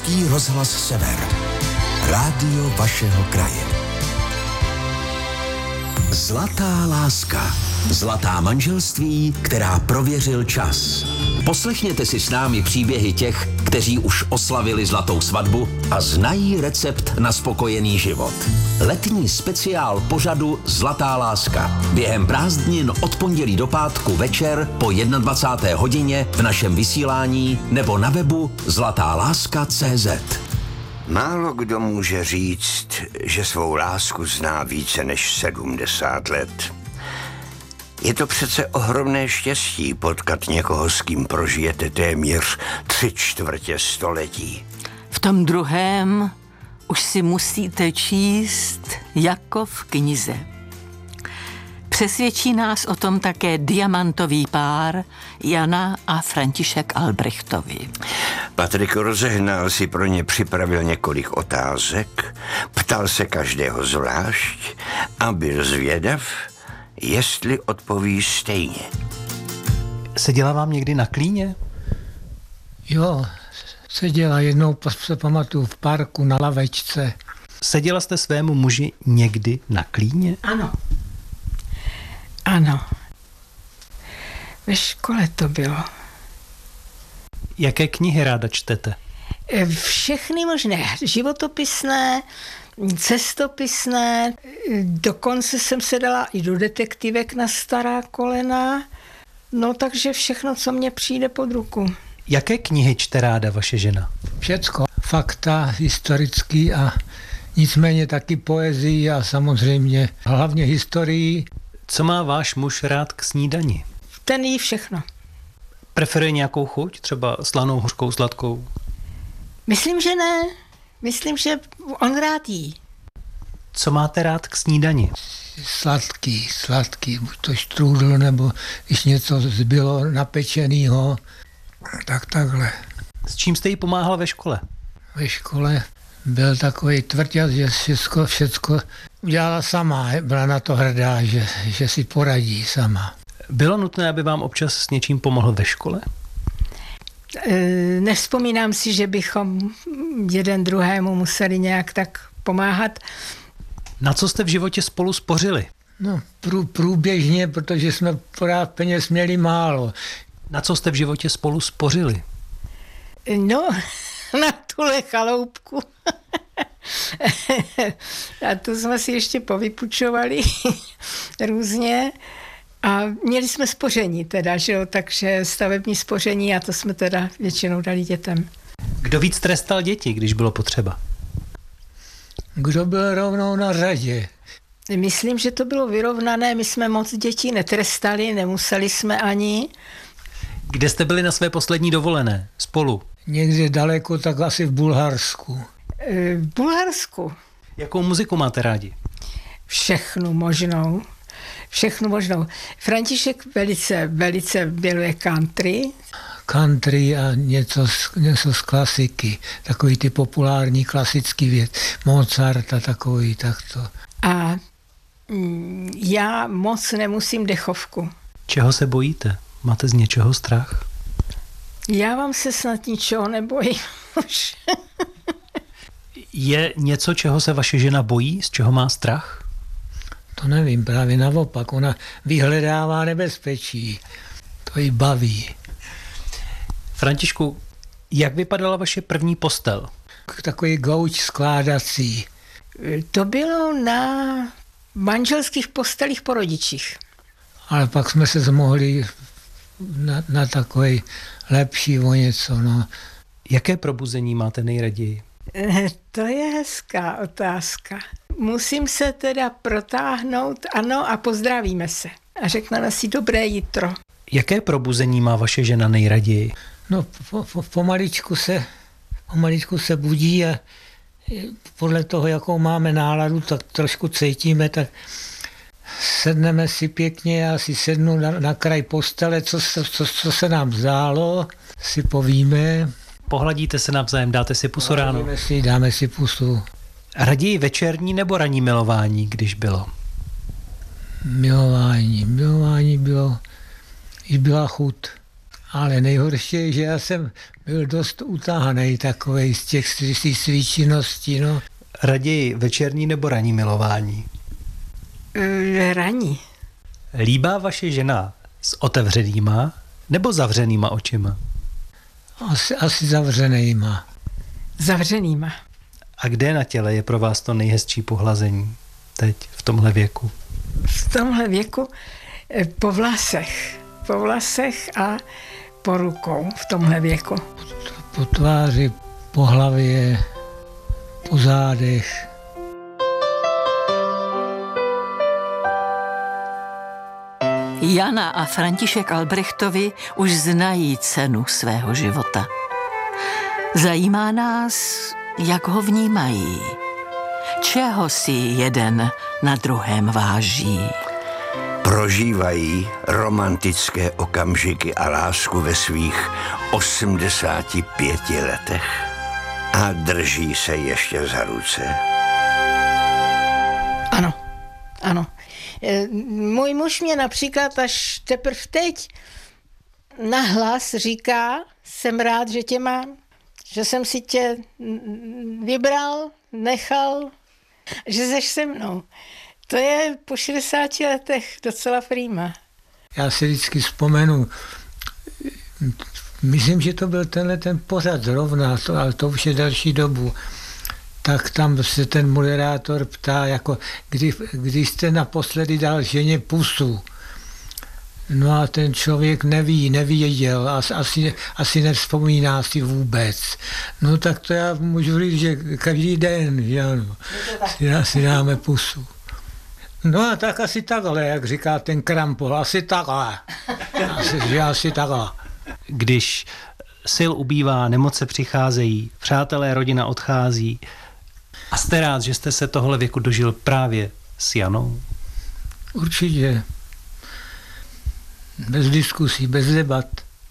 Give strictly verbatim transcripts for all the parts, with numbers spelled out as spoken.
Český rozhlas Sever. Rádio vašeho kraje. Zlatá láska. Zlatá manželství, která prověřil čas. Poslechněte si s námi příběhy těch, kteří už oslavili zlatou svatbu a znají recept na spokojený život. Letní speciál pořadu Zlatá láska. Během prázdnin od pondělí do pátku večer po dvacáté jedné hodině v našem vysílání nebo na webu zlatáláska tečka cé zet. Málo kdo může říct, že svou lásku zná více než sedmdesát let. Je to přece ohromné štěstí potkat někoho, s kým prožijete téměř tři čtvrtě století. V tom druhém už si musíte číst jako v knize. Přesvědčí nás o tom také diamantový pár Jana a František Albrechtovi. Patrik Rozehnal si pro ně připravil několik otázek, ptal se každého zvlášť a byl zvědav, jestli odpoví stejně. Seděla vám někdy na klíně? Jo, seděla jednou, se pamatuju, v parku na lavečce. Seděla jste svému muži někdy na klíně? Ano. Ano. Ve škole to bylo. Jaké knihy ráda čtete? Všechny možné. Životopisné, cestopisné, dokonce jsem se dala i do detektivek na stará kolena. No takže všechno, co mně přijde pod ruku. Jaké knihy čte ráda vaše žena? Všecko. Fakta, historický a nicméně taky poezii a samozřejmě hlavně historii. Co má váš muž rád k snídani? Ten jí všechno. Preferuje nějakou chuť? Třeba slanou, hořkou, sladkou? Myslím, že ne. Myslím, že on rád jí. Co máte rád k snídani? Sladký, sladký, buď to štrůdl, nebo když něco zbylo napečenýho, tak takhle. S čím jste jí pomáhal ve škole? Ve škole byl takový tvrďas, že všecko, všecko udělala sama, byla na to hrdá, že, že si poradí sama. Bylo nutné, aby vám občas s něčím pomohl ve škole? E, nevzpomínám si, že bychom jeden druhému museli nějak tak pomáhat. Na co jste v životě spolu spořili? No, prů, průběžně, protože jsme pořád peněz měli málo. Na co jste v životě spolu spořili? No, na tuhle chaloupku. A tu jsme si ještě povypučovali různě. A měli jsme spoření teda, že jo, takže stavební spoření a to jsme teda většinou dali dětem. Kdo víc trestal děti, když bylo potřeba? Kdo byl rovnou na řadě? Myslím, že to bylo vyrovnané, my jsme moc dětí netrestali, nemuseli jsme ani. Kde jste byli na své poslední dovolené? Spolu? Někde daleko, tak asi v Bulharsku. E, v Bulharsku. Jakou muziku máte rádi? Všechnu možnou. Všechno možnou. František velice, velice miluje country. Country a něco z, něco z klasiky. Takový ty populární klasický věc. Mozart a takový takto. A mm, já moc nemusím dechovku. Čeho se bojíte? Máte z něčeho strach? Já vám se snad ničeho nebojím už. Je něco, čeho se vaše žena bojí? Z čeho má strach? To nevím, právě naopak. Ona vyhledává nebezpečí. To jí baví. Františku, jak vypadala vaše první postel? Takový gauč skládací. To bylo na manželských postelích po rodičích. Ale pak jsme se zmohli na, na takový lepší o něco. No. Jaké probuzení máte nejraději? To je hezká otázka. Musím se teda protáhnout, ano, a pozdravíme se. A řekneme si dobré jitro. Jaké probuzení má vaše žena nejraději? No, po, po, pomaličku, se, pomaličku se budí a podle toho, jakou máme náladu, tak trošku cítíme, tak sedneme si pěkně, já si sednu na, na kraj postele, co, co, co se nám zdálo, si povíme. Pohladíte se navzájem, dáte si pusu ráno? Dáme si, dáme si pusu. Raději večerní nebo ranní milování, když bylo? Milování, milování bylo, i byla chuť. Ale nejhorší je, že já jsem byl dost utáhaný takovej z těch svých činností. No. Raději večerní nebo ranní milování? E, ranní. Líbá vaše žena s otevřenýma nebo zavřenýma očima? Asi, asi zavřenýma. Zavřenýma. A kde na těle je pro vás to nejhezčí pohlazení teď, v tomhle věku? V tomhle věku e, po vlasech. Po vlasech a po rukou v tomhle věku. Po tváři, po hlavě, po zádech. Jana a František Albrechtovi už znají cenu svého života. Zajímá nás, jak ho vnímají. Čeho si jeden na druhém váží. Prožívají romantické okamžiky a lásku ve svých osmdesáti pěti letech a drží se ještě za ruce. Ano, ano. E, můj muž mě například až teprve teď nahlas říká, jsem rád, že tě mám, že jsem si tě vybral, nechal, že seš se mnou. To je po šedesáti letech docela prýma. Já si vždycky vzpomenu, myslím, že to byl tenhle ten pořad zrovna, to, ale to už je další dobu, tak tam se ten moderátor ptá, jako kdy, kdy jste naposledy dal ženě pusu. No a ten člověk neví, nevěděl, asi, asi nevzpomíná si vůbec. No tak to já můžu říct, že každý den, že ano, si, si dáme pusu. No a tak asi takhle, jak říká ten Krampol, asi takhle. Asi, že asi takhle. Když sil ubývá, nemoce přicházejí, přátelé, rodina odchází a jste rád, že jste se tohle věku dožil právě s Janou? Určitě. Bez diskusí, bez debat.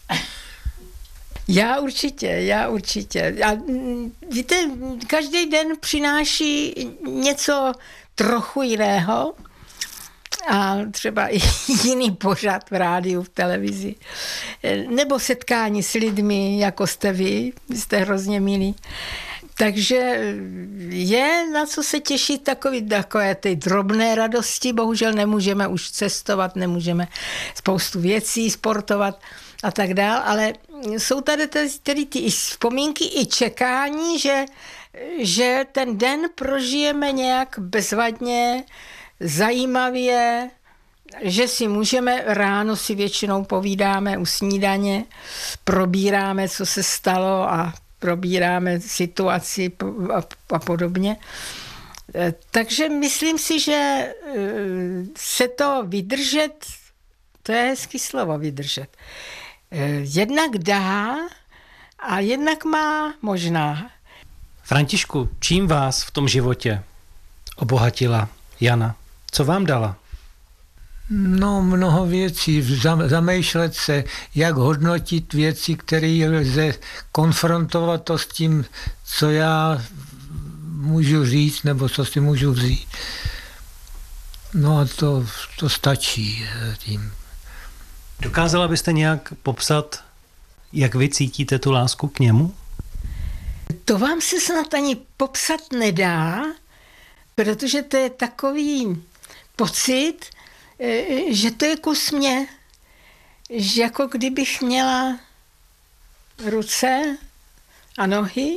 Já určitě, já určitě. A víte, každý den přináší něco trochu jiného a třeba i jiný pořad v rádiu, v televizi. Nebo setkání s lidmi, jako jste vy, jste hrozně milí. Takže je na co se těšit, takový, takové ty drobné radosti. Bohužel nemůžeme už cestovat, nemůžeme spoustu věcí sportovat a tak dál, ale jsou tady tedy ty vzpomínky i čekání, že, že ten den prožijeme nějak bezvadně, zajímavě, že si můžeme, ráno si většinou povídáme u snídaně, probíráme, co se stalo a probíráme situaci a podobně. Takže myslím si, že se to vydržet, to je hezký slovo vydržet, jednak dá a jednak má možná. Františku, čím vás v tom životě obohatila Jana? Co vám dala? No, mnoho věcí. Zamýšlet se, jak hodnotit věci, které lze konfrontovat to s tím, co já můžu říct, nebo co si můžu vzít. No a to, to stačí tím. Dokázala byste nějak popsat, jak vy cítíte tu lásku k němu? To vám se snad ani popsat nedá, protože to je takový pocit, že to je kus mě, že jako kdybych měla ruce a nohy,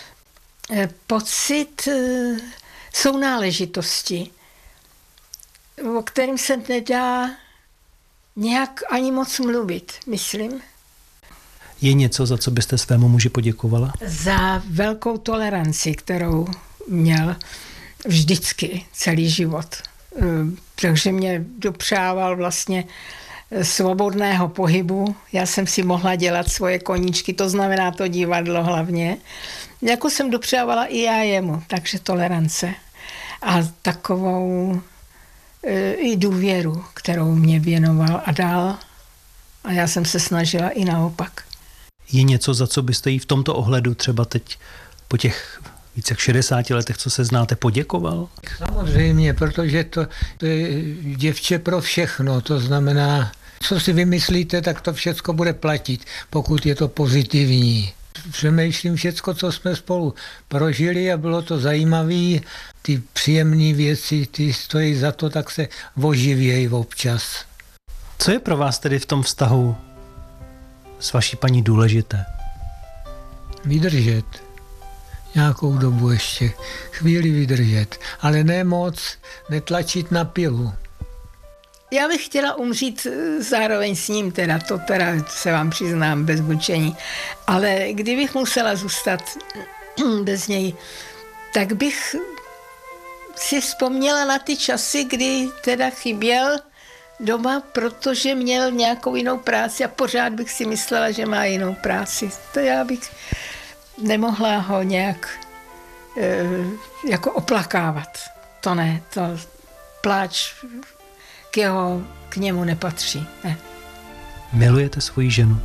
pocit sounáležitosti, o kterém se nedá nějak ani moc mluvit, myslím. Je něco, za co byste svému muži poděkovala? Za velkou toleranci, kterou měl vždycky celý život. Takže mě dopřával vlastně svobodného pohybu. Já jsem si mohla dělat svoje koníčky, to znamená to divadlo hlavně. Jako jsem dopřávala i já jemu, takže tolerance. A takovou e, i důvěru, kterou mě věnoval a dal. A já jsem se snažila i naopak. Je něco, za co byste jí v tomto ohledu třeba teď po těch více jak šedesáti letech, co se znáte, poděkoval? Samozřejmě, protože to, to je děvče pro všechno. To znamená, Co si vymyslíte, tak to všecko bude platit, pokud je to pozitivní. Přemýšlím všecko, co jsme spolu prožili a bylo to zajímavé. Ty příjemné věci, ty stojí za to, tak se oživějí občas. Co je pro vás tedy v tom vztahu s vaší paní důležité? Vydržet. Nějakou dobu ještě. Chvíli vydržet. Ale ne moc, netlačit na pilu. Já bych chtěla umřít zároveň s ním, teda to teda se vám přiznám bez mučení, ale kdybych musela zůstat bez něj, tak bych si vzpomněla na ty časy, kdy teda chyběl doma, protože měl nějakou jinou práci a pořád bych si myslela, že má jinou práci. To já bych nemohla ho nějak e, jako oplakávat. To ne, to pláč k, jeho, k němu nepatří. Ne. Milujete svoji ženu?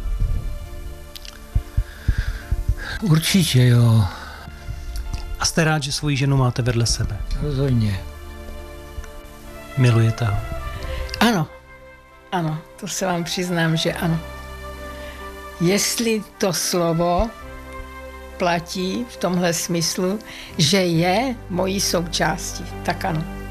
Určitě jo. A jste rád, že svoji ženu máte vedle sebe? Rozhodně. Milujete ho? Ano, ano, to se vám přiznám, že ano. Jestli to slovo platí v tomhle smyslu, že je mojí součástí, tak ano.